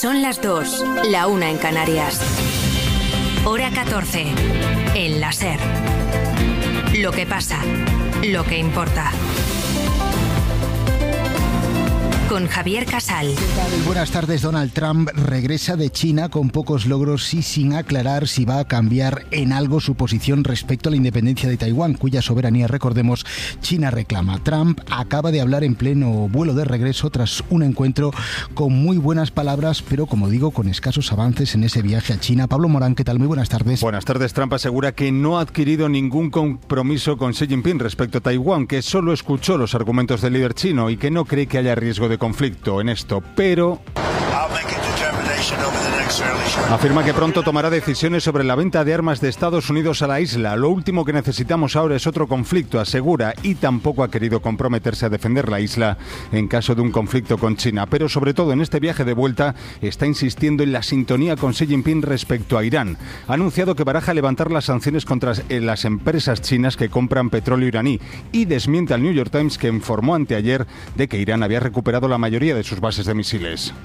Son las 2, la 1 en Canarias. Hora 14, en la SER. Lo que pasa, lo que importa. Con Javier Casal. ¿Qué tal? Buenas tardes. Donald Trump regresa de China con pocos logros y sin aclarar si va a cambiar en algo su posición respecto a la independencia de Taiwán, cuya soberanía, recordemos, China reclama. Trump acaba de hablar en pleno vuelo de regreso tras un encuentro con muy buenas palabras, pero como digo, con escasos avances en ese viaje a China. Pablo Morán, ¿qué tal? Muy buenas tardes. Buenas tardes. Trump asegura que no ha adquirido ningún compromiso con Xi Jinping respecto a Taiwán, que solo escuchó los argumentos del líder chino y que no cree que haya riesgo de conflicto en esto, pero afirma que pronto tomará decisiones sobre la venta de armas de Estados Unidos a la isla. Lo último que necesitamos ahora es otro conflicto, asegura, y tampoco ha querido comprometerse a defender la isla en caso de un conflicto con China. Pero sobre todo en este viaje de vuelta está insistiendo en la sintonía con Xi Jinping respecto a Irán. Ha anunciado que baraja levantar las sanciones contra las empresas chinas que compran petróleo iraní y desmiente al New York Times, que informó anteayer de que Irán había recuperado la mayoría de sus bases de misiles.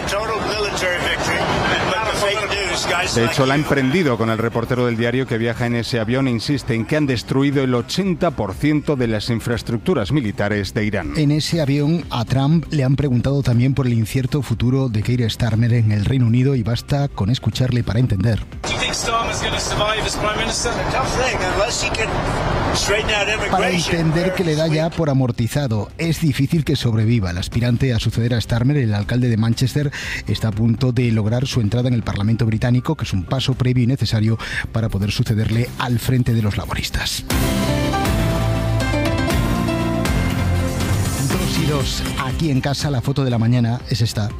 De hecho, la ha emprendido con el reportero del diario que viaja en ese avión e insiste en que han destruido el 80% de las infraestructuras militares de Irán. En ese avión a Trump le han preguntado también por el incierto futuro de Keir Starmer en el Reino Unido y basta con escucharle para entender. Para entender que le da ya por amortizado. Es difícil que sobreviva. El aspirante a suceder a Starmer, el alcalde de Manchester, está a punto de lograr su entrada en el Parlamento británico, que es un paso previo y necesario para poder sucederle al frente de los laboristas. 2 y 2, aquí en casa. La foto de la mañana es esta.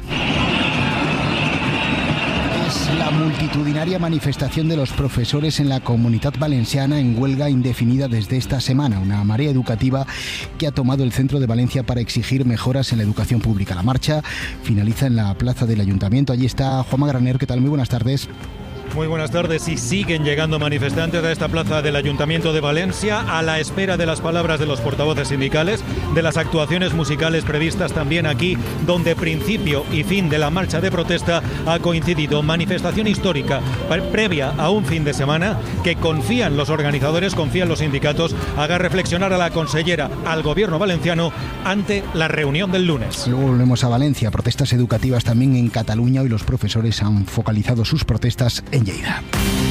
La multitudinaria manifestación de los profesores en la Comunitat Valenciana en huelga indefinida desde esta semana. Una marea educativa que ha tomado el centro de Valencia para exigir mejoras en la educación pública. La marcha finaliza en la plaza del Ayuntamiento. Allí está Juanma Graner. ¿Qué tal? Muy buenas tardes. Muy buenas tardes. Y siguen llegando manifestantes a esta plaza del Ayuntamiento de Valencia a la espera de las palabras de los portavoces sindicales, de las actuaciones musicales previstas también aquí, donde principio y fin de la marcha de protesta ha coincidido. Manifestación histórica previa a un fin de semana que confían los organizadores, confían los sindicatos, haga reflexionar a la consellera, al gobierno valenciano ante la reunión del lunes. Luego volvemos a Valencia. Protestas educativas también en Cataluña. Hoy los profesores han focalizado sus protestas en Lleida.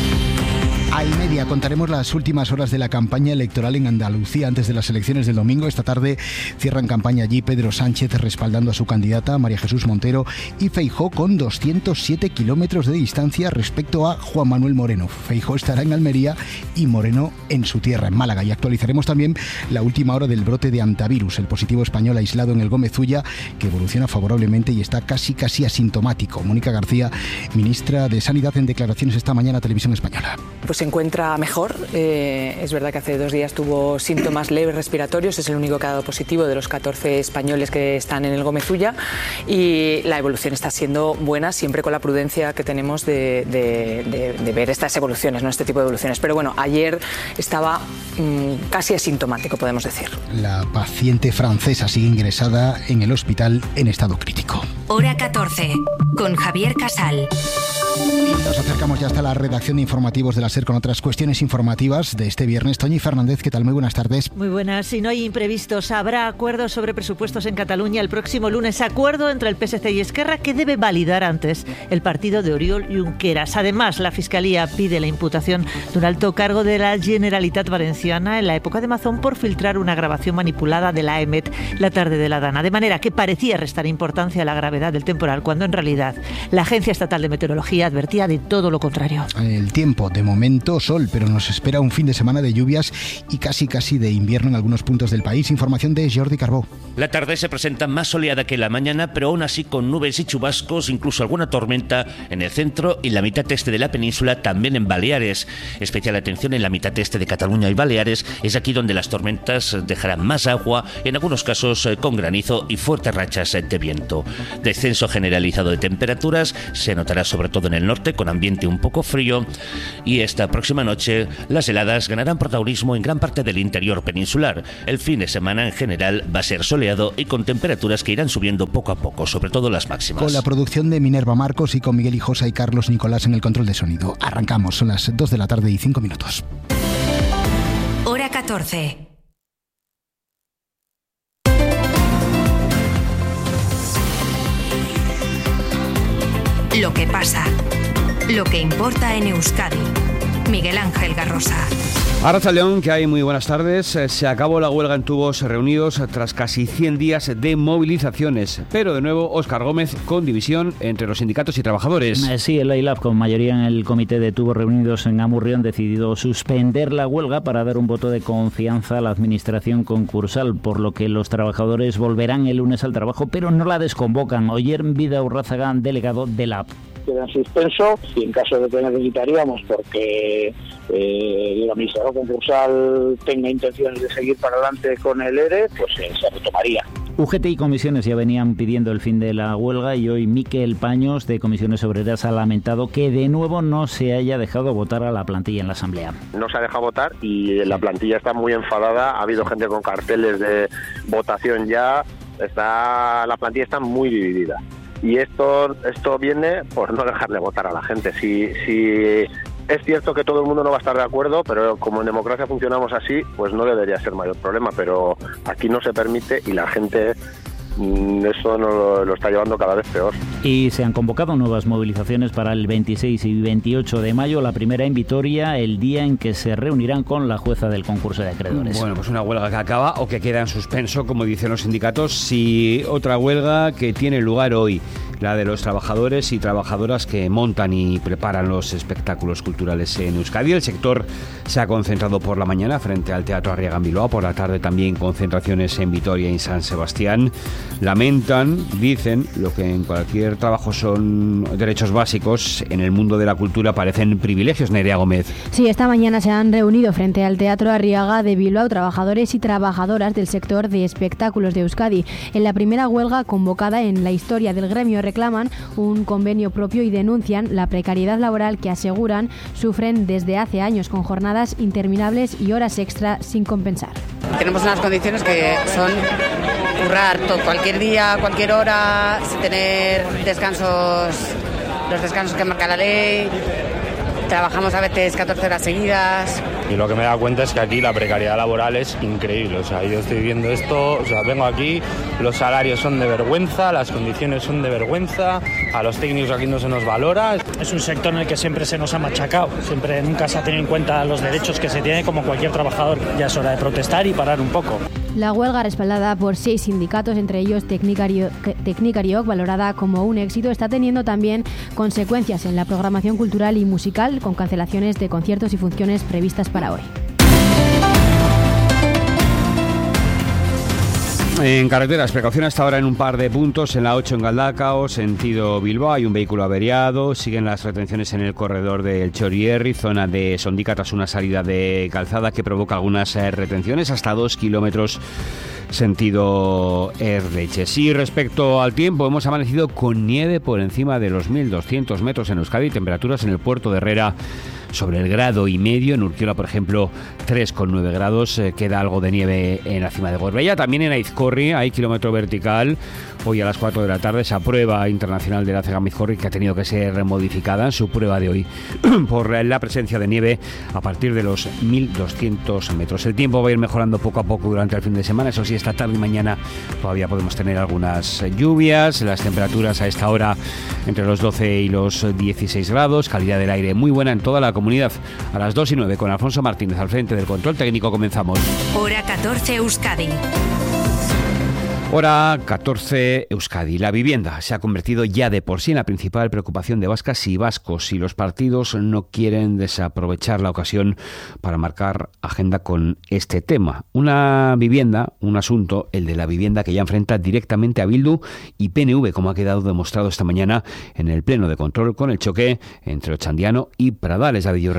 A y media contaremos las últimas horas de la campaña electoral en Andalucía antes de las elecciones del domingo. Esta tarde cierran campaña allí Pedro Sánchez respaldando a su candidata María Jesús Montero y Feijóo con 207 kilómetros de distancia respecto a Juan Manuel Moreno. Feijóo estará en Almería y Moreno en su tierra, en Málaga. Y actualizaremos también la última hora del brote de antivirus, el positivo español aislado en el Gómez Ulla, que evoluciona favorablemente y está casi asintomático. Mónica García, ministra de Sanidad, en declaraciones esta mañana a Televisión Española. Pues se encuentra mejor. Es verdad que hace 2 días tuvo síntomas leves respiratorios. Es el único que ha dado positivo de los 14 españoles que están en el Gómez Ulla. Y la evolución está siendo buena, siempre con la prudencia que tenemos de ver estas evoluciones, no este tipo de evoluciones. Pero bueno, ayer estaba casi asintomático, podemos decir. La paciente francesa sigue ingresada en el hospital en estado crítico. Hora 14, con Javier Casal. Y nos acercamos ya hasta la redacción de informativos de la SER con otras cuestiones informativas de este viernes. Toñi Fernández, ¿qué tal? Muy buenas tardes. Muy buenas. Si no hay imprevistos, habrá acuerdos sobre presupuestos en Cataluña el próximo lunes. Acuerdo entre el PSC y Esquerra que debe validar antes el partido de Oriol Junqueras. Además, la Fiscalía pide la imputación de un alto cargo de la Generalitat Valenciana en la época de Mazón por filtrar una grabación manipulada de la EMET la tarde de la Dana. De manera que parecía restar importancia a la gravedad del temporal, cuando en realidad la Agencia Estatal de Meteorología advertía de todo lo contrario. El tiempo, de momento sol, pero nos espera un fin de semana de lluvias y casi de invierno en algunos puntos del país. Información de Jordi Carbó. La tarde se presenta más soleada que la mañana, pero aún así con nubes y chubascos, incluso alguna tormenta en el centro y la mitad este de la península, también en Baleares. Especial atención en la mitad este de Cataluña y Baleares, es aquí donde las tormentas dejarán más agua, en algunos casos con granizo y fuertes rachas de viento. Descenso generalizado de temperaturas, se notará sobre todo en el norte, con ambiente un poco frío, y esta próxima noche las heladas ganarán protagonismo en gran parte del interior peninsular. El fin de semana en general va a ser soleado y con temperaturas que irán subiendo poco a poco, sobre todo las máximas. Con la producción de Minerva Marcos y con Miguel Hijosa y Carlos Nicolás en el control de sonido. Arrancamos, son las 2 de la tarde y 5 minutos. Hora 14. Lo que pasa, lo que importa en Euskadi. Miguel Ángel Garrosa. Arratsaldeon, que hay muy buenas tardes. Se acabó la huelga en Tubos Reunidos tras casi 100 días de movilizaciones. Pero de nuevo, Óscar Gómez con división entre los sindicatos y trabajadores. Sí, el AILAB, con mayoría en el comité de Tubos Reunidos en Amurrio, han decidido suspender la huelga para dar un voto de confianza a la administración concursal, por lo que los trabajadores volverán el lunes al trabajo, pero no la desconvocan. Oyer Vidaurrázaga, delegado del AILAB. Queda en suspenso y en caso de que necesitaríamos porque el administrador concursal tenga intenciones de seguir para adelante con el ERE, pues se retomaría. UGT y comisiones ya venían pidiendo el fin de la huelga y hoy Miquel Paños de Comisiones Obreras ha lamentado que de nuevo no se haya dejado votar a la plantilla en la Asamblea. No se ha dejado votar y la plantilla está muy enfadada, ha habido gente con carteles de votación ya, la plantilla está muy dividida. Y esto viene por no dejarle votar a la gente. Si es cierto que todo el mundo no va a estar de acuerdo, pero como en democracia funcionamos así, pues no debería ser mayor problema. Pero aquí no se permite y la gente eso no lo está llevando cada vez peor. Y se han convocado nuevas movilizaciones para el 26 y 28 de mayo, la primera en Vitoria, el día en que se reunirán con la jueza del concurso de acreedores. Bueno, pues una huelga que acaba o que queda en suspenso, como dicen los sindicatos, y otra huelga que tiene lugar hoy, la de los trabajadores y trabajadoras que montan y preparan los espectáculos culturales en Euskadi. El sector se ha concentrado por la mañana frente al Teatro Arriaga en Bilbao, por la tarde también concentraciones en Vitoria y San Sebastián. Lamentan, dicen, lo que en cualquier trabajo son derechos básicos, en el mundo de la cultura parecen privilegios. Nerea Gómez. Sí, esta mañana se han reunido frente al Teatro Arriaga de Bilbao trabajadores y trabajadoras del sector de espectáculos de Euskadi. En la primera huelga convocada en la historia del gremio reclaman un convenio propio y denuncian la precariedad laboral que aseguran sufren desde hace años con jornadas interminables y horas extra sin compensar. Tenemos unas condiciones que son currar cualquier día, cualquier hora, sin tener descansos, los descansos que marca la ley. Trabajamos a veces 14 horas seguidas. Y lo que me he dado cuenta es que aquí la precariedad laboral es increíble. O sea, yo estoy viendo esto, vengo aquí, los salarios son de vergüenza, las condiciones son de vergüenza, a los técnicos aquí no se nos valora. Es un sector en el que siempre se nos ha machacado, nunca se ha tenido en cuenta los derechos que se tiene como cualquier trabajador. Ya es hora de protestar y parar un poco. La huelga, respaldada por 6 sindicatos, entre ellos Teknikariok, valorada como un éxito, está teniendo también consecuencias en la programación cultural y musical, con cancelaciones de conciertos y funciones previstas para hoy. En carreteras, precaución hasta ahora en un par de puntos. En la 8 en Galdakao, sentido Bilbao, hay un vehículo averiado. Siguen las retenciones en el corredor del Txorierri, zona de Sondica, tras una salida de calzada que provoca algunas retenciones, hasta 2 kilómetros sentido Erleches. Y respecto al tiempo, hemos amanecido con nieve por encima de los 1.200 metros en Euskadi, temperaturas en el puerto de Herrera sobre el 1,5 grados, en Urkiola, por ejemplo, 3,9 grados, queda algo de nieve en la cima de Gorbella. También en Aizkorri hay kilómetro vertical. Hoy a las 4 de la tarde, esa prueba internacional de la Aizkorri, que ha tenido que ser remodificada en su prueba de hoy por la presencia de nieve a partir de los 1.200 metros. El tiempo va a ir mejorando poco a poco durante el fin de semana. Eso sí, esta tarde y mañana todavía podemos tener algunas lluvias. Las temperaturas a esta hora entre los 12 y los 16 grados. Calidad del aire muy buena en toda la comunidad. A las 2:09, con Alfonso Martínez al frente del control técnico, comenzamos. Hora 14 Euskadi. Hora 14 Euskadi. La vivienda se ha convertido ya de por sí en la principal preocupación de vascas y vascos, y los partidos no quieren desaprovechar la ocasión para marcar agenda con este tema. Una vivienda, un asunto, el de la vivienda, que ya enfrenta directamente a Bildu y PNV, como ha quedado demostrado esta mañana en el pleno de control con el choque entre Ochandiano y Pradales. David Lloré.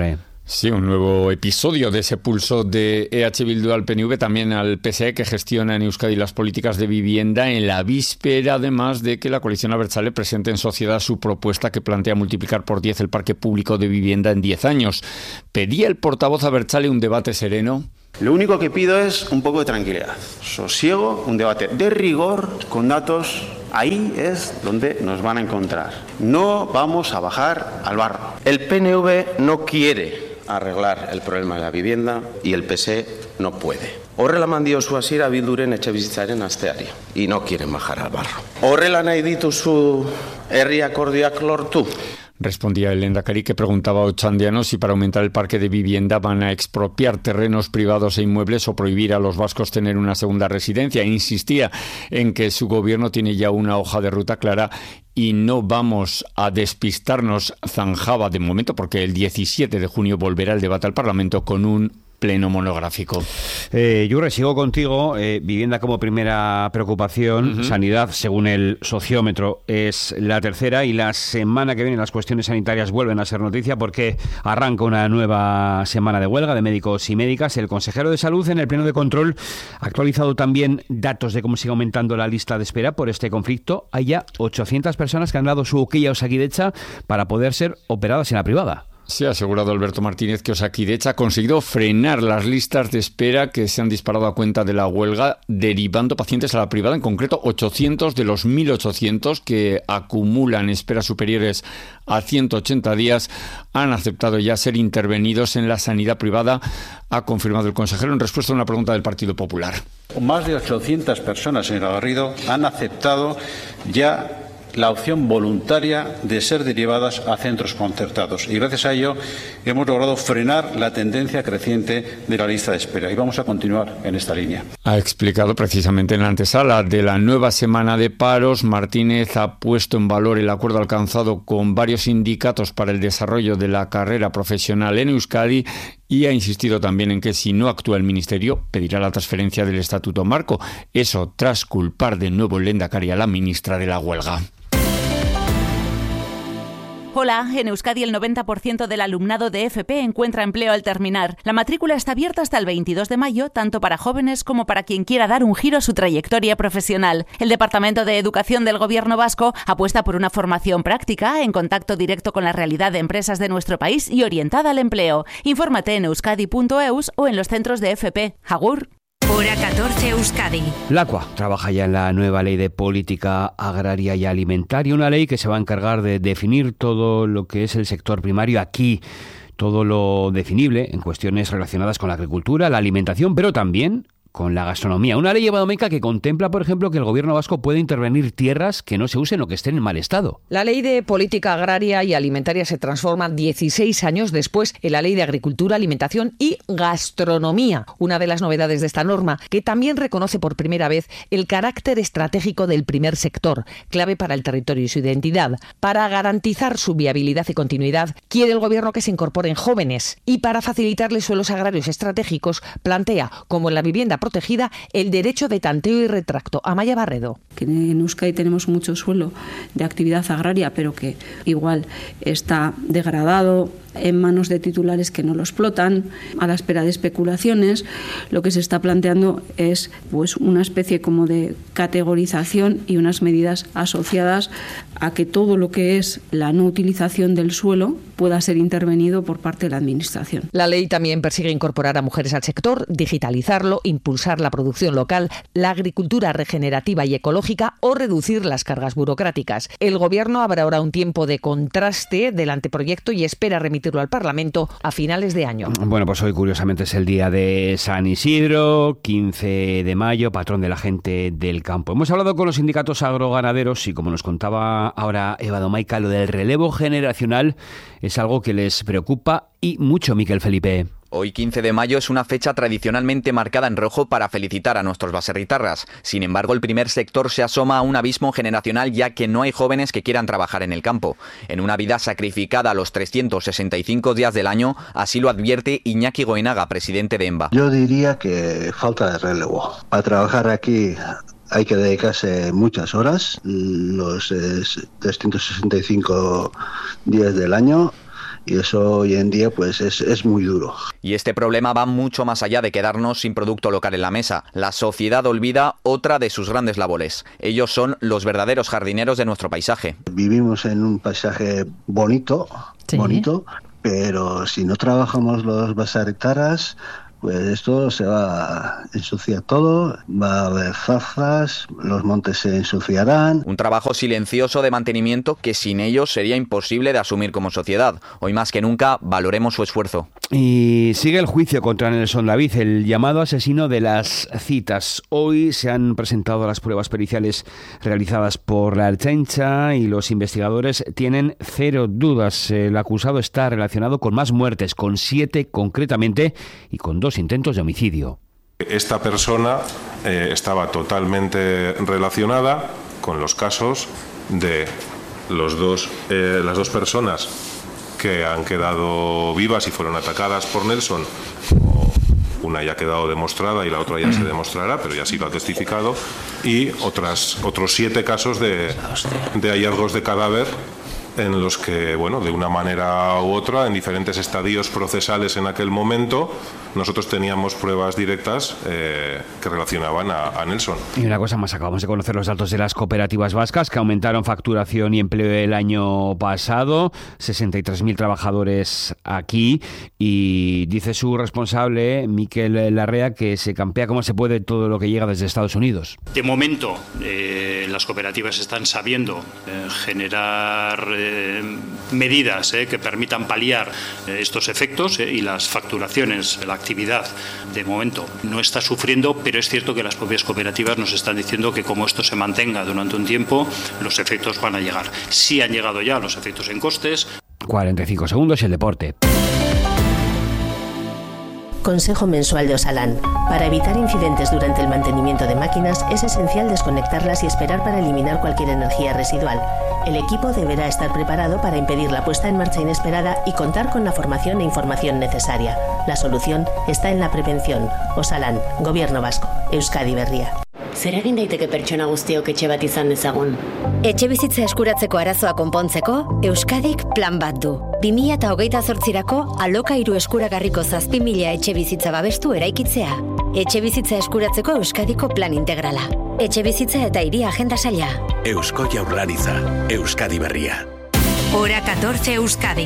Sí, un nuevo episodio de ese pulso de EH Bildu al PNV, también al PSE, que gestiona en Euskadi las políticas de vivienda, en la víspera, además, de que la coalición abertzale presente en sociedad su propuesta que plantea multiplicar por 10 el parque público de vivienda en 10 años. ¿Pedía el portavoz abertzale un debate sereno? Lo único que pido es un poco de tranquilidad, sosiego, un debate de rigor, con datos. Ahí es donde nos van a encontrar. No vamos a bajar al barro. El PNV no quiere arreglar el problema de la vivienda y el PSE no puede. Horrela eman diozu hasiera Bilduren etxebizitzaren asteari y no quieren bajar al barro. Horrela nahi dituzu herri akordioak lortu. Respondía el lehendakari, que preguntaba a Otxandiano si para aumentar el parque de vivienda van a expropiar terrenos privados e inmuebles o prohibir a los vascos tener una segunda residencia. Insistía en que su gobierno tiene ya una hoja de ruta clara y no vamos a despistarnos, zanjaba de momento, porque el 17 de junio volverá el debate al Parlamento con un pleno monográfico. Yurre, sigo contigo. Vivienda como primera preocupación. Sanidad, según el sociómetro, es la tercera, y la semana que viene las cuestiones sanitarias vuelven a ser noticia porque arranca una nueva semana de huelga de médicos y médicas. El consejero de Salud, en el pleno de control, ha actualizado también datos de cómo sigue aumentando la lista de espera por este conflicto. Hay ya 800 personas que han dado su ok a Osakidetza para poder ser operadas en la privada. Se ha asegurado Alberto Martínez que Osakidetza ha conseguido frenar las listas de espera que se han disparado a cuenta de la huelga, derivando pacientes a la privada. En concreto, 800 de los 1.800 que acumulan esperas superiores a 180 días han aceptado ya ser intervenidos en la sanidad privada, ha confirmado el consejero en respuesta a una pregunta del Partido Popular. Más de 800 personas, señora Garrido, han aceptado ya la opción voluntaria de ser derivadas a centros concertados, y gracias a ello hemos logrado frenar la tendencia creciente de la lista de espera y vamos a continuar en esta línea. Ha explicado precisamente en la antesala de la nueva semana de paros. Martínez ha puesto en valor el acuerdo alcanzado con varios sindicatos para el desarrollo de la carrera profesional en Euskadi y ha insistido también en que si no actúa el Ministerio pedirá la transferencia del Estatuto Marco. Eso tras culpar de nuevo el lehendakari a la ministra de la huelga. Hola, en Euskadi el 90% del alumnado de FP encuentra empleo al terminar. La matrícula está abierta hasta el 22 de mayo, tanto para jóvenes como para quien quiera dar un giro a su trayectoria profesional. El Departamento de Educación del Gobierno vasco apuesta por una formación práctica, en contacto directo con la realidad de empresas de nuestro país y orientada al empleo. Infórmate en euskadi.eus o en los centros de FP. Agur. Hora 14 Euskadi. LACUA trabaja ya en la nueva ley de política agraria y alimentaria, una ley que se va a encargar de definir todo lo que es el sector primario aquí, todo lo definible en cuestiones relacionadas con la agricultura, la alimentación, pero también con la gastronomía. Una ley económica que contempla, por ejemplo, que el gobierno vasco puede intervenir tierras que no se usen o que estén en mal estado. La ley de política agraria y alimentaria se transforma 16 años después en la ley de agricultura, alimentación y gastronomía. Una de las novedades de esta norma, que también reconoce por primera vez el carácter estratégico del primer sector, clave para el territorio y su identidad. Para garantizar su viabilidad y continuidad, quiere el gobierno que se incorporen jóvenes y para facilitarles suelos agrarios estratégicos, plantea, como en la vivienda protegida, el derecho de tanteo y retracto. Amaya Barredo. Que en Euskadi tenemos mucho suelo de actividad agraria, pero que igual está degradado, en manos de titulares que no lo explotan, a la espera de especulaciones. Lo que se está planteando es pues una especie como de categorización y unas medidas asociadas a que todo lo que es la no utilización del suelo pueda ser intervenido por parte de la Administración. La ley también persigue incorporar a mujeres al sector, digitalizarlo, impulsar la producción local, la agricultura regenerativa y ecológica o reducir las cargas burocráticas. El Gobierno habrá ahora un tiempo de contraste del anteproyecto y espera remitirlo al Parlamento a finales de año. Bueno, pues hoy curiosamente es el día de San Isidro, 15 de mayo, patrón de la gente del campo. Hemos hablado con los sindicatos agroganaderos y, como nos contaba ahora Eva Domaica, lo del relevo generacional es algo que les preocupa y mucho, Miquel Felipe. Hoy, 15 de mayo, es una fecha tradicionalmente marcada en rojo para felicitar a nuestros baserritarras. Sin embargo, el primer sector se asoma a un abismo generacional, ya que no hay jóvenes que quieran trabajar en el campo. En una vida sacrificada a los 365 días del año, así lo advierte Iñaki Goenaga, presidente de EMBA. Yo diría que falta de relevo. Para trabajar aquí hay que dedicarse muchas horas, los 365 días del año. y eso hoy en día pues es muy duro. Y este problema va mucho más allá de quedarnos sin producto local en la mesa. La sociedad olvida otra de sus grandes labores. Ellos son los verdaderos jardineros de nuestro paisaje. Vivimos en un paisaje bonito, pero si no trabajamos los baserritarras, pues esto se va a ensuciar todo, va a haber zafras, los montes se ensuciarán. Un trabajo silencioso de mantenimiento que sin ellos sería imposible de asumir como sociedad. Hoy más que nunca valoremos su esfuerzo. Y sigue el juicio contra Nelson David, el llamado asesino de las citas. Hoy se han presentado las pruebas periciales realizadas por la Ertzaintza y los investigadores tienen cero dudas. El acusado está relacionado con más muertes, con 7 concretamente y con 2 intentos de homicidio. Esta persona estaba totalmente relacionada con los casos de las dos personas que han quedado vivas y fueron atacadas por Nelson. Una ya ha quedado demostrada y la otra ya se demostrará, pero ya sí lo ha testificado. Y otros 7 casos de hallazgos de cadáver en los que, bueno, de una manera u otra, en diferentes estadios procesales en aquel momento, nosotros teníamos pruebas directas que relacionaban a Nelson. Y una cosa más, acabamos de conocer los datos de las cooperativas vascas que aumentaron facturación y empleo el año pasado, 63.000 trabajadores aquí, y dice su responsable, Miquel Larrea, que se campea como se puede todo lo que llega desde Estados Unidos. De momento, las cooperativas están sabiendo generar medidas que permitan paliar estos efectos y las facturaciones, la actividad de momento no está sufriendo, pero es cierto que las propias cooperativas nos están diciendo que como esto se mantenga durante un tiempo, los efectos van a llegar. Sí han llegado ya los efectos en costes. 45 segundos y el deporte. Consejo mensual de Osalan. Para evitar incidentes durante el mantenimiento de máquinas es esencial desconectarlas y esperar para eliminar cualquier energía residual. El equipo deberá estar preparado para impedir la puesta en marcha inesperada y contar con la formación e información necesaria. La solución está en la prevención. Osalan, Gobierno Vasco, Euskadi Berria. Zer egin daiteke pertsona guztiok etxe bat izan dezagun? Etxebizitza eskuratzeko arazoa konpontzeko, Euskadik plan bat du. 2028rako alokairu eskuragarriko 7.000 etxebizitza babestu eraikitzea. Etxebizitza eskuratzeko Euskadiko plan integrala. Etxebizitza eta hiri agenda saila. Eusko Jaurlaritza, Euskadi Berria. Hora 14 Euskadi.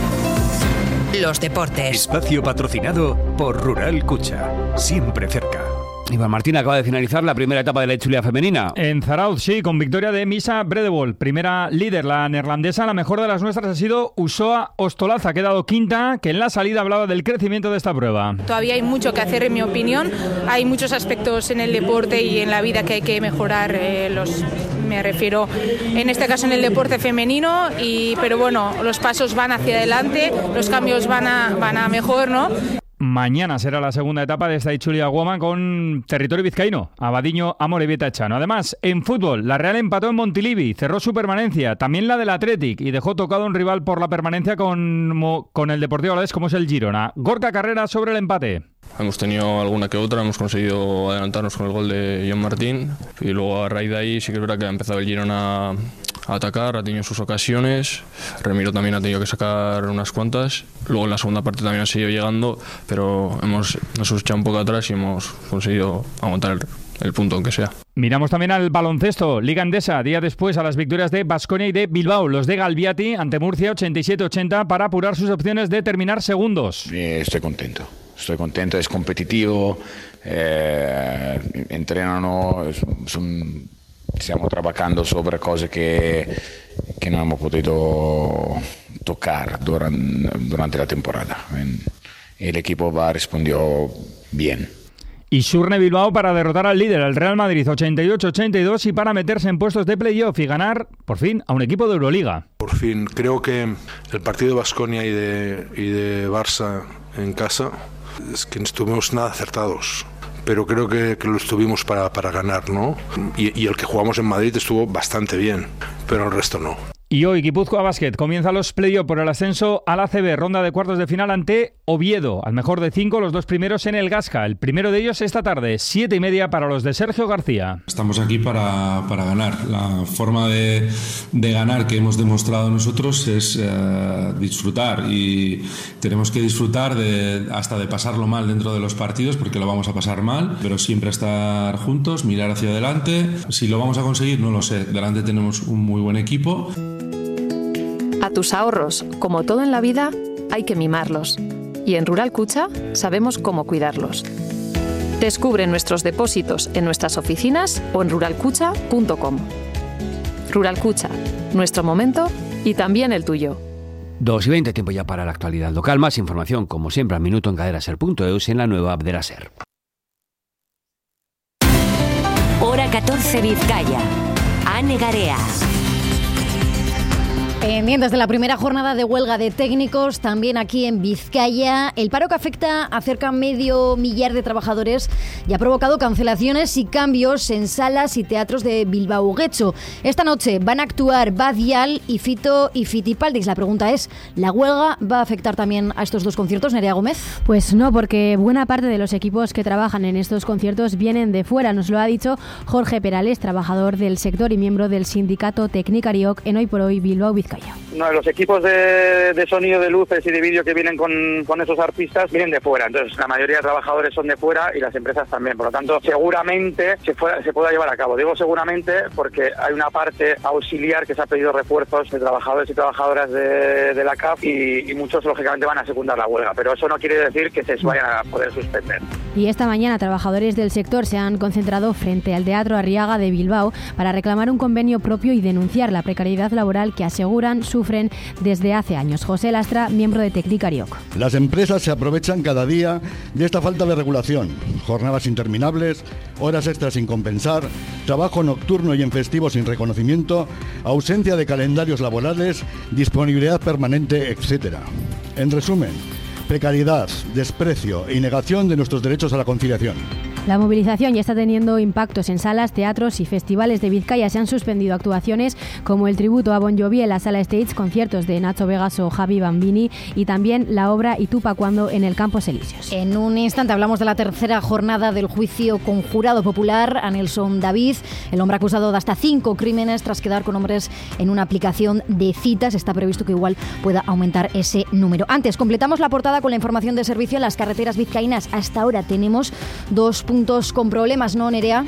Los deportes. Espacio patrocinado por Rural Cucha. Siempre cerca. Iván Martín, acaba de finalizar la primera etapa de la Etxulia femenina. En Zarauz, sí, con victoria de Misa Bredebol. Primera líder, la neerlandesa. La mejor de las nuestras ha sido Usoa Ostolaza, ha quedado quinta, que en la salida hablaba del crecimiento de esta prueba. Todavía hay mucho que hacer, en mi opinión. Hay muchos aspectos en el deporte y en la vida que hay que mejorar. Me refiero, en este caso, en el deporte femenino. Pero bueno, los pasos van hacia adelante, los cambios van a mejor, ¿no? Mañana será la segunda etapa de esta Itzulia Woman con territorio vizcaíno, Abadiño, Amorebieta, Chano. Además, en fútbol, la Real empató en Montilivi, cerró su permanencia, también la del Athletic, y dejó tocado un rival por la permanencia con el Deportivo Alavés, como es el Girona. Gorka Carrera sobre el empate. Hemos tenido alguna que otra, hemos conseguido adelantarnos con el gol de John Martín, y luego a raíz de ahí sí que es verdad que ha empezado el Girona a atacar, ha tenido sus ocasiones, Remiro también ha tenido que sacar unas cuantas, luego en la segunda parte también ha seguido llegando, pero nos hemos echado un poco atrás y hemos conseguido aguantar el punto, aunque sea. Miramos también al baloncesto, Liga Endesa, día después a las victorias de Baskonia y de Bilbao, los de Galbiati ante Murcia 87-80 para apurar sus opciones de terminar segundos. Estoy contento, es competitivo, entrenano, stiamo trabajando sobre cose che non abbiamo potuto tocar durante la temporada. El equipo respondió bien. Y Surne Bilbao para derrotar al líder, el Real Madrid, 88-82, y para meterse en puestos de playoff y ganar, por fin, a un equipo de Euroliga. Por fin, creo que el partido de Baskonia y de Barça en casa, es que no estuvimos nada acertados. Pero creo que lo estuvimos para ganar, ¿no? Y el que jugamos en Madrid estuvo bastante bien, pero el resto no. Y hoy Guipúzcoa Basket comienza los play-off por el ascenso al ACB, ronda de cuartos de final ante Oviedo, al mejor de 5, los 2 primeros en el Gasca. El primero de ellos esta tarde, 7:30 para los de Sergio García. Estamos aquí para ganar. La forma de ganar que hemos demostrado nosotros es disfrutar, y tenemos que disfrutar hasta de pasarlo mal dentro de los partidos, porque lo vamos a pasar mal, pero siempre estar juntos, mirar hacia adelante. Si lo vamos a conseguir, no lo sé. Delante tenemos un muy buen equipo. A tus ahorros, como todo en la vida, hay que mimarlos. Y en Rural Kutxa sabemos cómo cuidarlos. Descubre nuestros depósitos en nuestras oficinas o en ruralkutxa.com. Rural Kutxa, nuestro momento y también el tuyo. 2:20, tiempo ya para la actualidad local. Más información, como siempre, al minuto en caderaser.eus y en la nueva app de la SER. Hora 14 Vizcaya. Ane Garea. Pendientes de la primera jornada de huelga de técnicos, también aquí en Vizcaya. El paro, que afecta a cerca medio millar de trabajadores, ya ha provocado cancelaciones y cambios en salas y teatros de Bilbao Getxo. Esta noche van a actuar Bad Yal y Fito y Fitipaldis. La pregunta es, ¿la huelga va a afectar también a estos dos conciertos, Nerea Gómez? Pues no, porque buena parte de los equipos que trabajan en estos conciertos vienen de fuera. Nos lo ha dicho Jorge Perales, trabajador del sector y miembro del sindicato Tecnicarioc en Hoy por Hoy Bilbao Vizcaya. No, los equipos de sonido, de luces y de vídeo que vienen con esos artistas vienen de fuera. Entonces, la mayoría de trabajadores son de fuera y las empresas también. Por lo tanto, seguramente se pueda llevar a cabo. Digo seguramente porque hay una parte auxiliar que se ha pedido refuerzos de trabajadores y trabajadoras de la CAF y muchos, lógicamente, van a secundar la huelga. Pero eso no quiere decir que se vayan a poder suspender. Y esta mañana, trabajadores del sector se han concentrado frente al Teatro Arriaga de Bilbao para reclamar un convenio propio y denunciar la precariedad laboral que aseguran sufren desde hace años. José Lastra, miembro de Tecnicarioc. Las empresas se aprovechan cada día de esta falta de regulación. Jornadas interminables, horas extras sin compensar, trabajo nocturno y en festivos sin reconocimiento, ausencia de calendarios laborales, disponibilidad permanente, etc. En resumen, precariedad, desprecio y negación de nuestros derechos a la conciliación. La movilización ya está teniendo impactos en salas, teatros y festivales de Vizcaya. Se han suspendido actuaciones como el tributo a Bon Jovi en la Sala Stage, conciertos de Nacho Vegas o Javi Bambini y también la obra Y tú pa' cuando en el Campos Elíseos. En un instante hablamos de la tercera jornada del juicio con jurado popular a Nelson David, el hombre acusado de hasta 5 crímenes tras quedar con hombres en una aplicación de citas. Está previsto que igual pueda aumentar ese número. Antes, completamos la portada con la información de servicio en las carreteras vizcaínas. Hasta ahora tenemos 2 puntos con problemas, ¿no, Nerea?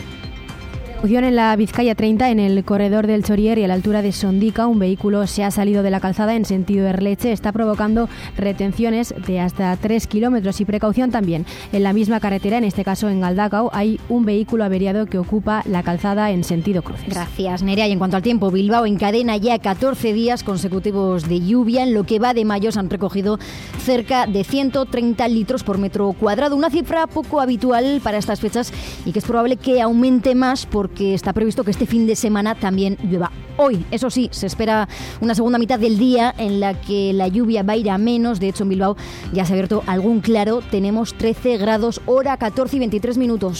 En la Vizcaya 30, en el corredor del Chorier y a la altura de Sondica, un vehículo se ha salido de la calzada en sentido Erleche. Está provocando retenciones de hasta 3 kilómetros y precaución también. En la misma carretera, en este caso en Galdacao, hay un vehículo averiado que ocupa la calzada en sentido Cruces. Gracias, Nerea. Y en cuanto al tiempo, Bilbao encadena ya 14 días consecutivos de lluvia. En lo que va de mayo se han recogido cerca de 130 litros por metro cuadrado. Una cifra poco habitual para estas fechas y que es probable que aumente más porque está previsto que este fin de semana también llueva. Hoy, eso sí, se espera una segunda mitad del día en la que la lluvia va a ir a menos. De hecho, en Bilbao ya se ha abierto algún claro. Tenemos 13 grados, hora 14 y 23 minutos.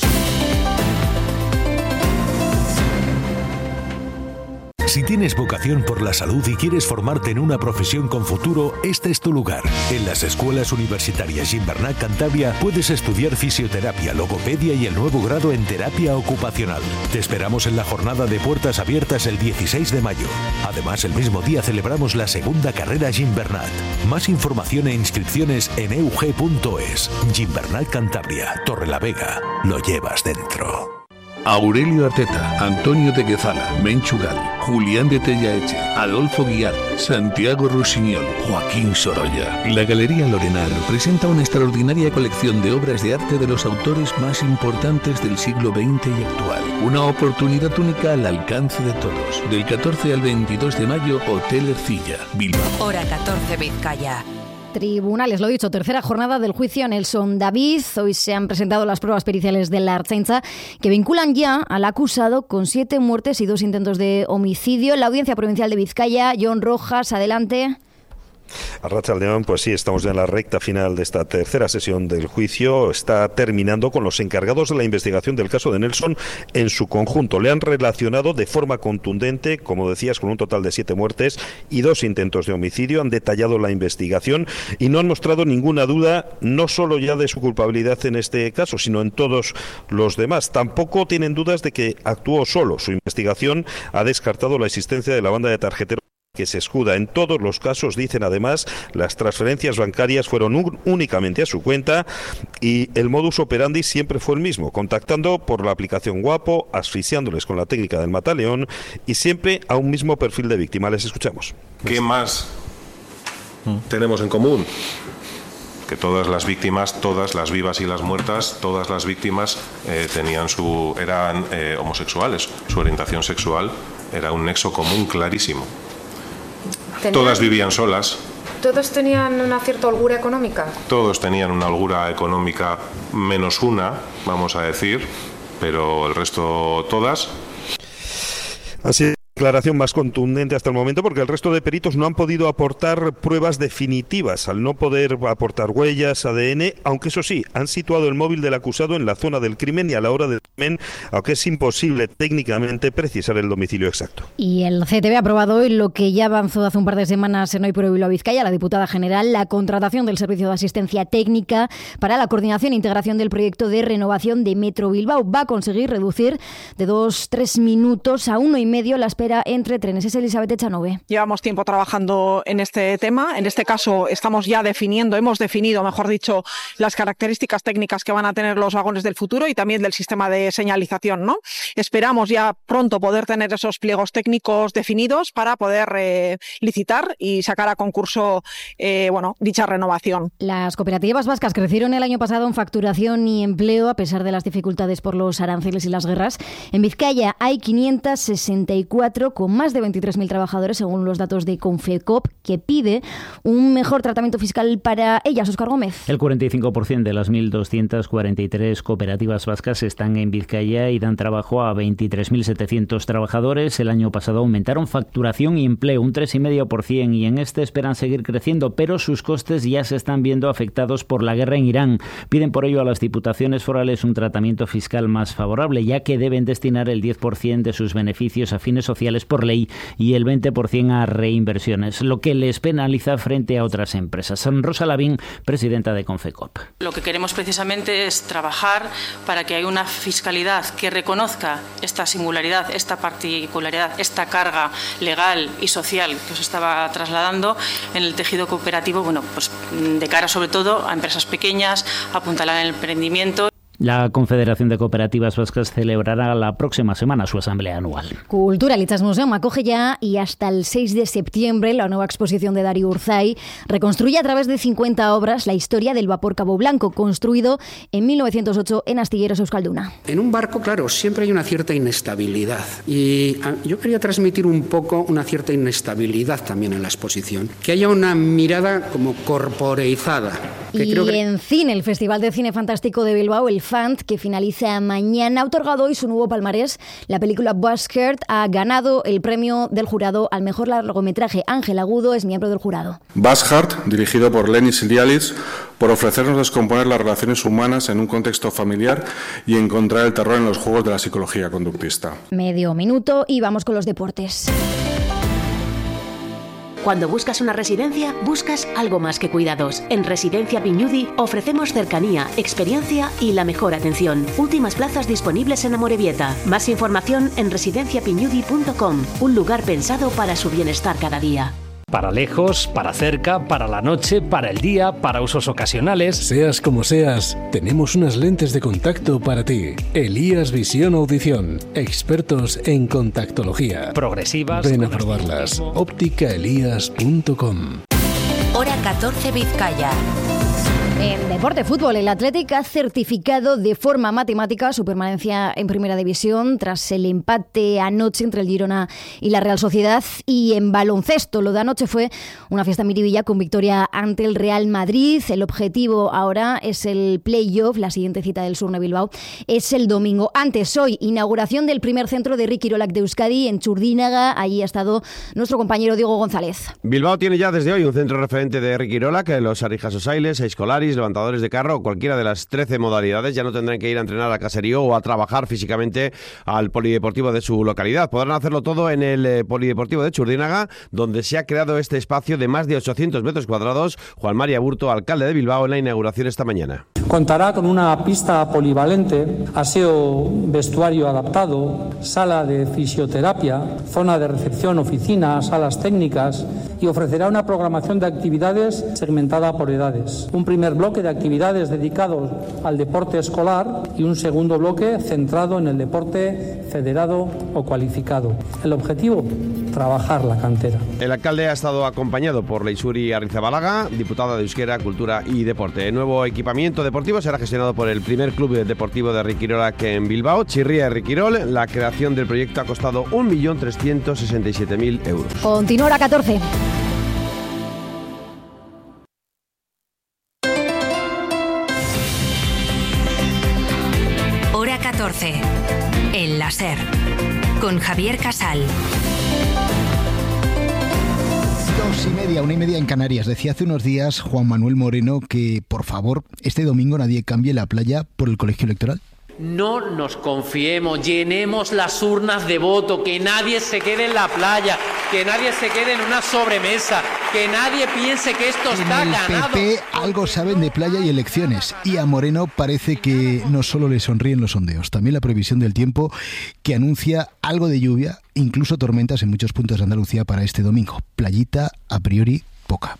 Si tienes vocación por la salud y quieres formarte en una profesión con futuro, este es tu lugar. En las escuelas universitarias Gimbernat Cantabria puedes estudiar fisioterapia, logopedia y el nuevo grado en terapia ocupacional. Te esperamos en la jornada de puertas abiertas el 16 de mayo. Además, el mismo día celebramos la segunda carrera Gimbernat. Más información e inscripciones en eug.es. Gimbernat Cantabria, Torrelavega. Lo llevas dentro. Aurelio Arteta, Antonio de Guezala, Menchugal, Julián de Tellaeche, Adolfo Guiar, Santiago Rusiñol, Joaquín Sorolla. La Galería Lorenal presenta una extraordinaria colección de obras de arte de los autores más importantes del siglo XX y actual. Una oportunidad única al alcance de todos. Del 14 al 22 de mayo, Hotel Ercilla, Bilbao. Hora 14 Vizcaya. Tribunales, lo dicho, tercera jornada del juicio a Nelson David. Hoy se han presentado las pruebas periciales de la Ertzaintza que vinculan ya al acusado con 7 muertes y 2 intentos de homicidio. La Audiencia Provincial de Vizcaya, Jon Rojas, adelante. Arratsaldeon, pues sí, estamos ya en la recta final de esta tercera sesión del juicio. Está terminando con los encargados de la investigación del caso de Nelson en su conjunto. Le han relacionado de forma contundente, como decías, con un total de 7 muertes y 2 intentos de homicidio. Han detallado la investigación y no han mostrado ninguna duda, no solo ya de su culpabilidad en este caso, sino en todos los demás. Tampoco tienen dudas de que actuó solo. Su investigación ha descartado la existencia de la banda de tarjeteros que se escuda. En todos los casos, dicen además, las transferencias bancarias fueron únicamente a su cuenta y el modus operandi siempre fue el mismo, contactando por la aplicación Guapo, asfixiándoles con la técnica del mataleón y siempre a un mismo perfil de víctima. Les escuchamos. ¿Qué más tenemos en común? Que todas las víctimas, todas las vivas y las muertas, todas las víctimas eran homosexuales. Su orientación sexual era un nexo común clarísimo. Todas vivían solas. ¿Todos tenían una cierta holgura económica? Todos tenían una holgura económica, menos una, vamos a decir, pero el resto todas. Así declaración más contundente hasta el momento, porque el resto de peritos no han podido aportar pruebas definitivas, al no poder aportar huellas, ADN, aunque eso sí, han situado el móvil del acusado en la zona del crimen y a la hora del crimen, aunque es imposible técnicamente precisar el domicilio exacto. Y el CTB ha aprobado hoy lo que ya avanzó hace un par de semanas en Hoy por Bilbao Vizcaya, la diputada general, la contratación del servicio de asistencia técnica para la coordinación e integración del proyecto de renovación de Metro Bilbao. Va a conseguir reducir de 2-3 minutos a 1,5 la espera entre trenes. Es Elizabeth Echanove. Llevamos tiempo trabajando en este tema. En este caso hemos definido, mejor dicho, las características técnicas que van a tener los vagones del futuro y también del sistema de señalización, ¿no? Esperamos ya pronto poder tener esos pliegos técnicos definidos para poder licitar y sacar a concurso dicha renovación. Las cooperativas vascas crecieron el año pasado en facturación y empleo a pesar de las dificultades por los aranceles y las guerras. En Vizcaya hay 564 con más de 23.000 trabajadores, según los datos de Confecop, que pide un mejor tratamiento fiscal para ellas. Óscar Gómez. El 45% de las 1.243 cooperativas vascas están en Vizcaya y dan trabajo a 23.700 trabajadores. El año pasado aumentaron facturación y empleo un 3,5% y en este esperan seguir creciendo, pero sus costes ya se están viendo afectados por la guerra en Irán. Piden por ello a las diputaciones forales un tratamiento fiscal más favorable, ya que deben destinar el 10% de sus beneficios a fines sociales por ley y el 20% a reinversiones, lo que les penaliza frente a otras empresas. Rosa Lavín, presidenta de Confecop. Lo que queremos precisamente es trabajar para que haya una fiscalidad que reconozca esta singularidad, esta particularidad, esta carga legal y social que os estaba trasladando en el tejido cooperativo, de cara sobre todo a empresas pequeñas, apuntalar en el emprendimiento. La Confederación de Cooperativas Vascas celebrará la próxima semana su asamblea anual. Cultura Museum acoge ya y hasta el 6 de septiembre la nueva exposición de Darío Urzay. Reconstruye a través de 50 obras la historia del vapor Cabo Blanco, construido en 1908 en Astilleros Euskalduna. En un barco, claro, siempre hay una cierta inestabilidad y yo quería transmitir un poco una cierta inestabilidad también en la exposición. Que haya una mirada como corporeizada. En cine, el Festival de Cine Fantástico de Bilbao, el FANT, que finaliza mañana, ha otorgado hoy su nuevo palmarés. La película Buzzskirt ha ganado el premio del jurado al mejor largometraje. Ángel Agudo es miembro del jurado. Buzzskirt, dirigido por Lenis Ilialis, por ofrecernos descomponer las relaciones humanas en un contexto familiar y encontrar el terror en los juegos de la psicología conductista. Medio minuto y vamos con los deportes. Cuando buscas una residencia, buscas algo más que cuidados. En Residencia Piñudi ofrecemos cercanía, experiencia y la mejor atención. Últimas plazas disponibles en Amorebieta. Más información en residenciapiñudi.com. Un lugar pensado para su bienestar cada día. Para lejos, para cerca, para la noche, para el día, para usos ocasionales. Seas como seas, tenemos unas lentes de contacto para ti. Elías Visión Audición, expertos en contactología. Progresivas. Ven a probarlas. Ópticaelías.com. Hora 14 Vizcaya. En deporte fútbol, el Athletic ha certificado de forma matemática su permanencia en Primera División tras el empate anoche entre el Girona y la Real Sociedad. Y en baloncesto, lo de anoche fue una fiesta en Miribilla con victoria ante el Real Madrid. El objetivo ahora es el play-off. La siguiente cita del Surne Bilbao es el domingo. Antes, hoy, inauguración del primer centro de Ricky Irolak de Euskadi en Txurdinaga. Allí ha estado nuestro compañero Diego González. Bilbao tiene ya desde hoy un centro referente de Ricky Irolak. Los Arijasos-Ailes, Escolaris, levantadores de carro, cualquiera de las 13 modalidades, ya no tendrán que ir a entrenar a caserío o a trabajar físicamente al polideportivo de su localidad. Podrán hacerlo todo en el polideportivo de Txurdinaga, donde se ha creado este espacio de más de 800 metros cuadrados. Juan Mari Aburto, alcalde de Bilbao, en la inauguración esta mañana. Contará con una pista polivalente, aseo vestuario adaptado, sala de fisioterapia, zona de recepción, oficina, salas técnicas, y ofrecerá una programación de actividades segmentada por edades. Un primer bloque de actividades dedicados al deporte escolar y un segundo bloque centrado en el deporte federado o cualificado. El objetivo, trabajar la cantera. El alcalde ha estado acompañado por Leisuri Arrizabalaga, diputada de Euskera, Cultura y Deporte. El nuevo equipamiento deportivo será gestionado por el primer club deportivo de Ricky Irolak en Bilbao, Chirría Riquirol. La creación del proyecto ha costado 1.367.000 euros. Continúa hora 14. Hora 14. El láser. Con Javier Casal. 2:30, 1:30 en Canarias. Decía hace unos días Juan Manuel Moreno que, por favor, este domingo nadie cambie la playa por el colegio electoral. No nos confiemos, llenemos las urnas de voto, que nadie se quede en la playa, que nadie se quede en una sobremesa, que nadie piense que esto está ganado. En el PP algo saben de playa y elecciones, y a Moreno parece que no solo le sonríen los sondeos, también la previsión del tiempo, que anuncia algo de lluvia, incluso tormentas en muchos puntos de Andalucía para este domingo. Playita, a priori, poca.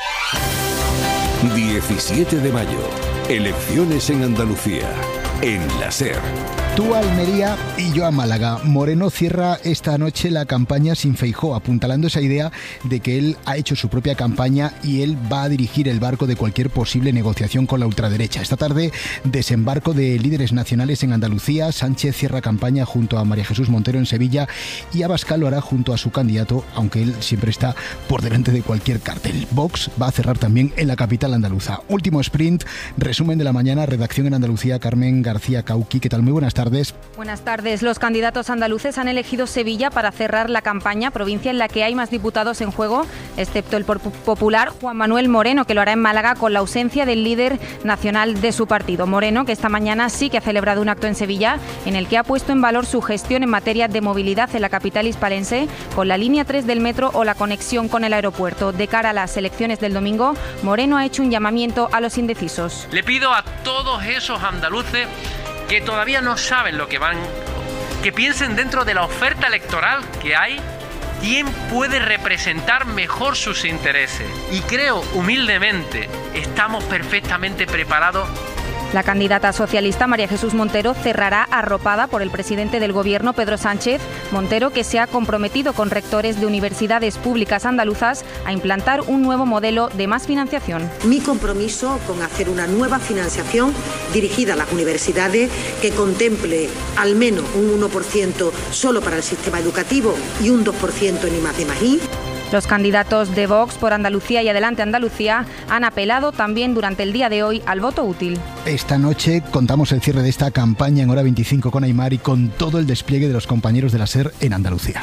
17 de mayo, elecciones en Andalucía. En la SER. Tú a Almería y yo a Málaga. Moreno cierra esta noche la campaña sin Feijóo, apuntalando esa idea de que él ha hecho su propia campaña y él va a dirigir el barco de cualquier posible negociación con la ultraderecha. Esta tarde, desembarco de líderes nacionales en Andalucía. Sánchez cierra campaña junto a María Jesús Montero en Sevilla y Abascal lo hará junto a su candidato, aunque él siempre está por delante de cualquier cartel. Vox va a cerrar también en la capital andaluza. Último sprint, resumen de la mañana, redacción en Andalucía, Carmen García Cauqui. ¿Qué tal? Muy buenas tardes. Buenas tardes. Los candidatos andaluces han elegido Sevilla para cerrar la campaña, provincia en la que hay más diputados en juego, excepto el popular Juan Manuel Moreno, que lo hará en Málaga con la ausencia del líder nacional de su partido. Moreno, que esta mañana sí que ha celebrado un acto en Sevilla en el que ha puesto en valor su gestión en materia de movilidad en la capital hispalense, con la línea 3 del metro o la conexión con el aeropuerto. De cara a las elecciones del domingo, Moreno ha hecho un llamamiento a los indecisos. Le pido a todos esos andaluces que todavía no saben lo que van, que piensen dentro de la oferta electoral que hay, quién puede representar mejor sus intereses. Y creo, humildemente, estamos perfectamente preparados. La candidata socialista María Jesús Montero cerrará arropada por el presidente del Gobierno, Pedro Sánchez. Montero, que se ha comprometido con rectores de universidades públicas andaluzas a implantar un nuevo modelo de más financiación. Mi compromiso con hacer una nueva financiación dirigida a las universidades que contemple al menos un 1% solo para el sistema educativo y un 2% en I+D+I. Los candidatos de Vox por Andalucía y Adelante Andalucía han apelado también durante el día de hoy al voto útil. Esta noche contamos el cierre de esta campaña en Hora 25 con Aymar y con todo el despliegue de los compañeros de la SER en Andalucía.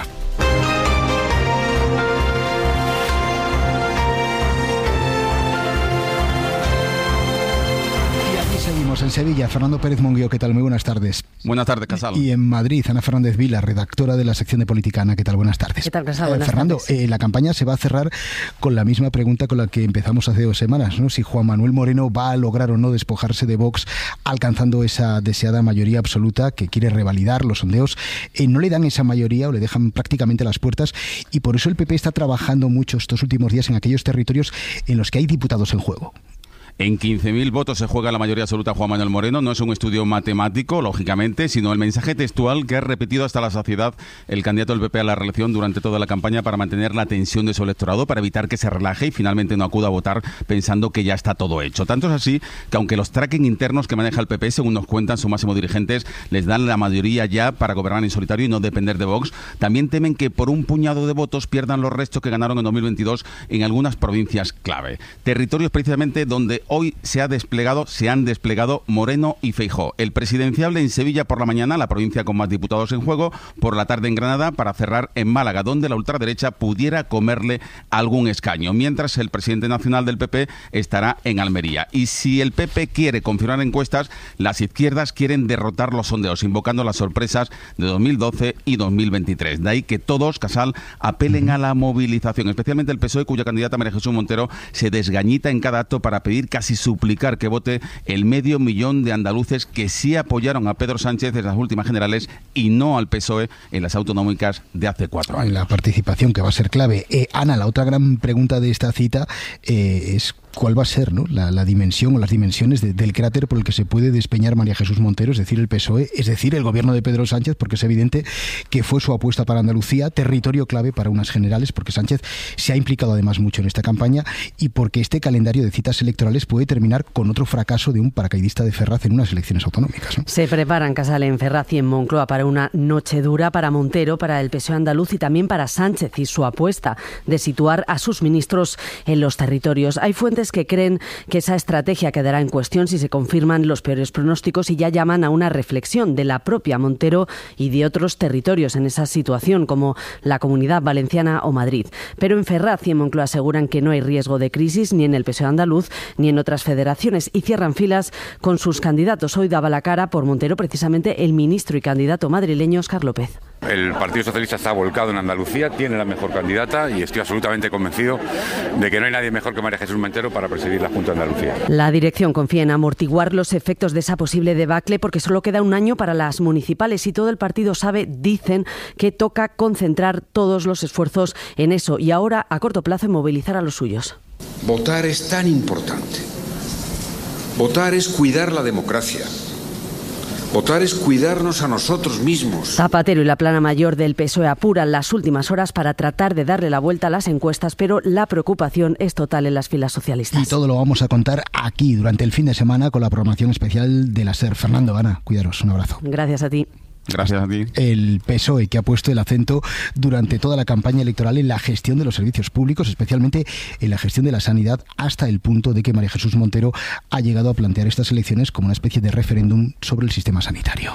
En Sevilla, Fernando Pérez Monguío, ¿qué tal? Muy buenas tardes. Buenas tardes, Casal. Y en Madrid, Ana Fernández Vila, redactora de la sección de Política. Ana, ¿qué tal? Buenas tardes. ¿Qué tal, Casal? Buenas Fernando, tardes. La campaña se va a cerrar con la misma pregunta con la que empezamos hace 2 semanas, ¿no? Si Juan Manuel Moreno va a lograr o no despojarse de Vox, alcanzando esa deseada mayoría absoluta que quiere revalidar los sondeos. No le dan esa mayoría o le dejan prácticamente las puertas, y por eso el PP está trabajando mucho estos últimos días en aquellos territorios en los que hay diputados en juego. En 15.000 votos se juega la mayoría absoluta Juan Manuel Moreno. No es un estudio matemático, lógicamente, sino el mensaje textual que ha repetido hasta la saciedad el candidato del PP a la reelección durante toda la campaña para mantener la tensión de su electorado, para evitar que se relaje y finalmente no acuda a votar pensando que ya está todo hecho. Tanto es así que aunque los tracking internos que maneja el PP, según nos cuentan sus máximos dirigentes, les dan la mayoría ya para gobernar en solitario y no depender de Vox, también temen que por un puñado de votos pierdan los restos que ganaron en 2022 en algunas provincias clave. Territorios precisamente donde hoy se han desplegado Moreno y Feijóo. El presidenciable en Sevilla por la mañana, la provincia con más diputados en juego, por la tarde en Granada, para cerrar en Málaga, donde la ultraderecha pudiera comerle algún escaño, mientras el presidente nacional del PP estará en Almería. Y si el PP quiere confirmar encuestas, las izquierdas quieren derrotar los sondeos, invocando las sorpresas de 2012 y 2023. De ahí que todos, Casal, apelen a la movilización, especialmente el PSOE, cuya candidata María Jesús Montero se desgañita en cada acto para pedir, casi suplicar, que vote el 500.000 de andaluces que sí apoyaron a Pedro Sánchez en las últimas generales y no al PSOE en las autonómicas de hace 4 años. La participación, que va a ser clave. Ana, la otra gran pregunta de esta cita es cuál va a ser, ¿no?, la dimensión o las dimensiones del cráter por el que se puede despeñar María Jesús Montero, es decir, el PSOE, es decir, el gobierno de Pedro Sánchez, porque es evidente que fue su apuesta para Andalucía, territorio clave para unas generales, porque Sánchez se ha implicado además mucho en esta campaña y porque este calendario de citas electorales puede terminar con otro fracaso de un paracaidista de Ferraz en unas elecciones autonómicas, ¿no? Se preparan, Casal, en Ferraz y en Moncloa para una noche dura para Montero, para el PSOE andaluz y también para Sánchez y su apuesta de situar a sus ministros en los territorios. Hay fuentes que creen que esa estrategia quedará en cuestión si se confirman los peores pronósticos y ya llaman a una reflexión de la propia Montero y de otros territorios en esa situación, como la Comunidad Valenciana o Madrid. Pero en Ferraz y en Moncloa aseguran que no hay riesgo de crisis ni en el PSOE andaluz ni en otras federaciones y cierran filas con sus candidatos. Hoy daba la cara por Montero precisamente el ministro y candidato madrileño Óscar López. El Partido Socialista está volcado en Andalucía, tiene la mejor candidata y estoy absolutamente convencido de que no hay nadie mejor que María Jesús Montero para presidir la Junta de Andalucía. La dirección confía en amortiguar los efectos de esa posible debacle porque solo queda un año para las municipales y todo el partido sabe, dicen, que toca concentrar todos los esfuerzos en eso y ahora a corto plazo en movilizar a los suyos. Votar es tan importante. Votar es cuidar la democracia. Votar es cuidarnos a nosotros mismos. Zapatero y la plana mayor del PSOE apuran las últimas horas para tratar de darle la vuelta a las encuestas, pero la preocupación es total en las filas socialistas. Y todo lo vamos a contar aquí durante el fin de semana con la programación especial de la SER. Fernando, Ana, cuidaros, un abrazo. Gracias a ti. Gracias a ti. El PSOE, que ha puesto el acento durante toda la campaña electoral en la gestión de los servicios públicos, especialmente en la gestión de la sanidad, hasta el punto de que María Jesús Montero ha llegado a plantear estas elecciones como una especie de referéndum sobre el sistema sanitario.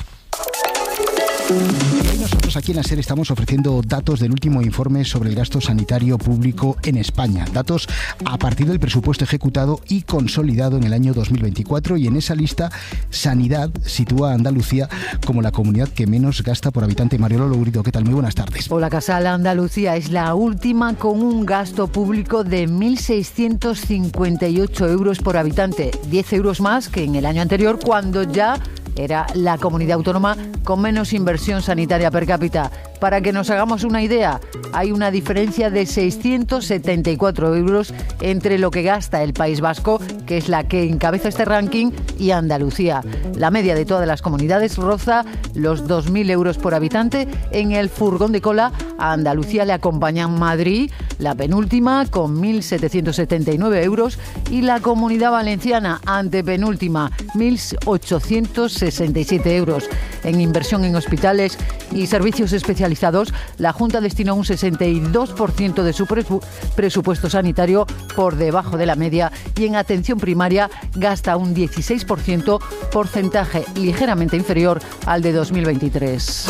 Y nosotros aquí en la SER estamos ofreciendo datos del último informe sobre el gasto sanitario público en España. Datos a partir del presupuesto ejecutado y consolidado en el año 2024 y en esa lista Sanidad sitúa a Andalucía como la comunidad que menos gasta por habitante. Mariolo Lourido, ¿qué tal? Muy buenas tardes. Hola, Casal. Andalucía es la última con un gasto público de 1.658 euros por habitante, 10 euros más que en el año anterior cuando ya era la comunidad autónoma con menos inversión sanitaria per cápita. Para que nos hagamos una idea, hay una diferencia de 674 euros entre lo que gasta el País Vasco, que es la que encabeza este ranking, y Andalucía. La media de todas las comunidades roza los 2.000 euros por habitante. En el furgón de cola a Andalucía le acompañan Madrid, la penúltima, con 1.779 euros, y la Comunidad Valenciana, antepenúltima, 1.867 euros. En inversión en hospitales y servicios especializados, la Junta destinó un 62% de su presupuesto sanitario por debajo de la media y en atención primaria gasta un 16%, porcentaje ligeramente inferior al de 2023.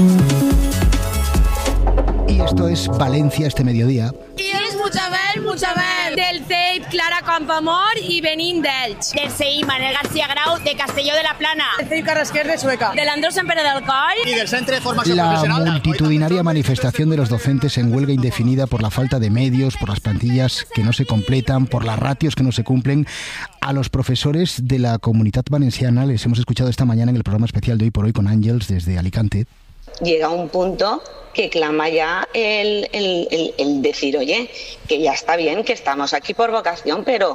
Y esto es Valencia este mediodía. Mucha ver. Del CEIP Clara Campoamor y Benín d'Elx. Del CEIP Manuel García Grau de Castelló de la Plana. Del CEIP Carrasquer de Sueca. Del Andrés Empere del Coll. Y del Centre de Formación La Profesional. multitudinaria manifestación de los docentes en huelga indefinida por la falta de medios, por las plantillas que no se completan, por las ratios que no se cumplen. A los profesores de la Comunitat Valenciana les hemos escuchado esta mañana en el programa especial de Hoy por Hoy con Ángels desde Alicante. Llega un punto que clama ya el decir, oye, que ya está bien, que estamos aquí por vocación, pero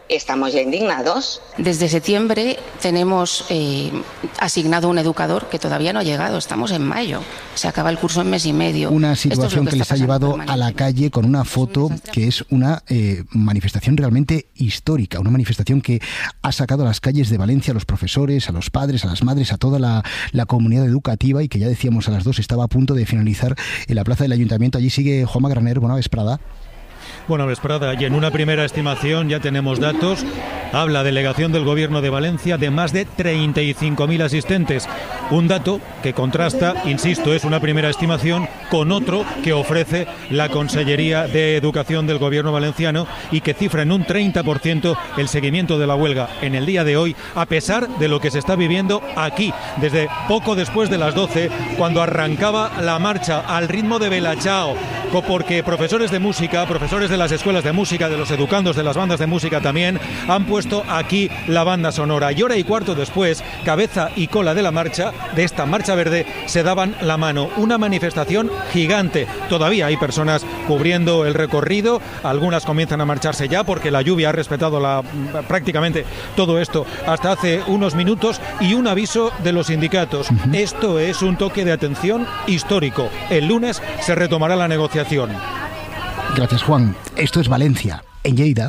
estamos ya indignados. Desde septiembre tenemos asignado un educador que todavía no ha llegado, estamos en mayo, se acaba el curso en mes y medio. Una situación que les ha llevado a la calle con una foto que es una manifestación realmente histórica, una manifestación que ha sacado a las calles de Valencia a los profesores, a los padres, a las madres, a toda la comunidad educativa, y que ya decíamos a las 2 estaba a punto de finalizar en la plaza del Ayuntamiento. Allí sigue Juanma Graner. Bona vesprada. Buena vesprada, y en una primera estimación ya tenemos datos. Habla delegación del Gobierno de Valencia de más de 35.000 asistentes. Un dato que contrasta, insisto, es una primera estimación con otro que ofrece la Consellería de Educación del Gobierno valenciano y que cifra en un 30% el seguimiento de la huelga en el día de hoy, a pesar de lo que se está viviendo aquí, desde poco después de las 12, cuando arrancaba la marcha al ritmo de Bella Ciao, porque profesores de música, profesores de las escuelas de música, de los educandos de las bandas de música también, han puesto aquí la banda sonora. Y hora y cuarto después, cabeza y cola de la marcha, de esta marcha verde, se daban la mano. Una manifestación gigante. Todavía hay personas cubriendo el recorrido, algunas comienzan a marcharse ya porque la lluvia ha respetado prácticamente todo esto hasta hace unos minutos. Y un aviso de los sindicatos. Esto es un toque de atención histórico. El lunes se retomará la negociación. Gracias, Juan. Esto es Valencia. En Lleida.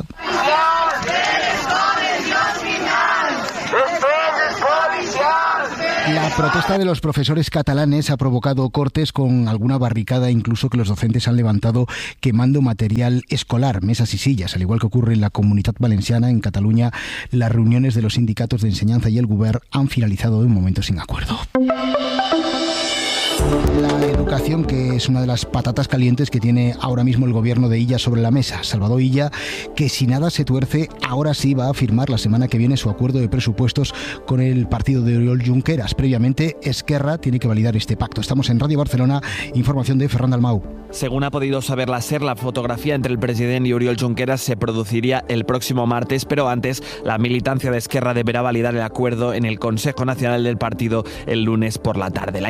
La protesta de los profesores catalanes ha provocado cortes con alguna barricada, incluso que los docentes han levantado quemando material escolar, mesas y sillas. Al igual que ocurre en la Comunitat Valenciana, en Cataluña, las reuniones de los sindicatos de enseñanza y el Govern han finalizado de momento sin acuerdo. La educación, que es una de las patatas calientes que tiene ahora mismo el gobierno de Illa sobre la mesa. Salvador Illa, que si nada se tuerce, ahora sí va a firmar la semana que viene su acuerdo de presupuestos con el partido de Oriol Junqueras. Previamente, Esquerra tiene que validar este pacto. Estamos en Radio Barcelona, información de Ferran Dalmau. Según ha podido saber la SER, la fotografía entre el presidente y Oriol Junqueras se produciría el próximo martes, pero antes la militancia de Esquerra deberá validar el acuerdo en el Consejo Nacional del partido el lunes por la tarde.